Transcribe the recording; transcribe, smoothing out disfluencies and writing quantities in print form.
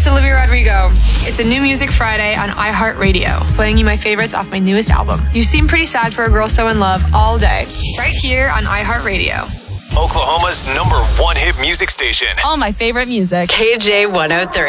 it's Olivia Rodrigo. It's a New Music Friday on iHeartRadio, playing you my favorites off my newest album. You seem pretty sad for a girl so in love all day, right here on iHeartRadio. Oklahoma's #1 hit music station. All my favorite music. KJ 103.